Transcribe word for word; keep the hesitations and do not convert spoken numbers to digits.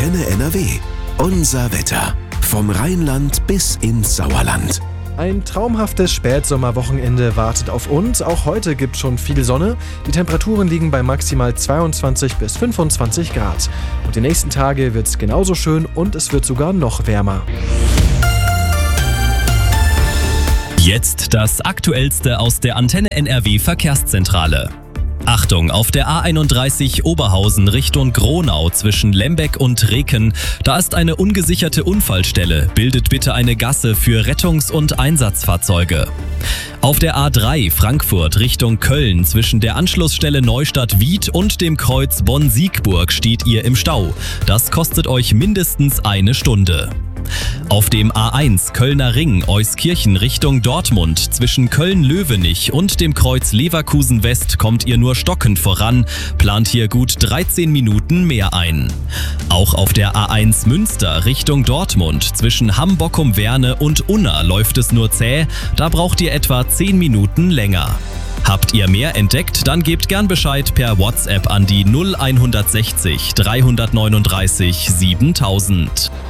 Antenne N R W. Unser Wetter. Vom Rheinland bis ins Sauerland. Ein traumhaftes Spätsommerwochenende wartet auf uns. Auch heute gibt es schon viel Sonne. Die Temperaturen liegen bei maximal zweiundzwanzig bis fünfundzwanzig Grad. Und die nächsten Tage wird es genauso schön und es wird sogar noch wärmer. Jetzt das Aktuellste aus der Antenne N R W Verkehrszentrale. Achtung, auf der A einunddreißig Oberhausen Richtung Gronau zwischen Lembeck und Reken, da ist eine ungesicherte Unfallstelle. Bildet bitte eine Gasse für Rettungs- und Einsatzfahrzeuge. Auf der A drei Frankfurt Richtung Köln zwischen der Anschlussstelle Neustadt-Wied und dem Kreuz Bonn-Siegburg steht ihr im Stau. Das kostet euch mindestens eine Stunde. Auf dem A eins Kölner Ring Euskirchen Richtung Dortmund zwischen Köln-Löwenich und dem Kreuz Leverkusen West kommt ihr nur stockend voran, plant hier gut dreizehn Minuten mehr ein. Auch auf der A eins Münster Richtung Dortmund zwischen Hamm-Bockum-Werne und Unna läuft es nur zäh, da braucht ihr etwa zehn Minuten länger. Habt ihr mehr entdeckt, dann gebt gern Bescheid per WhatsApp an die null eins sechzig dreihundertneununddreißig siebentausend.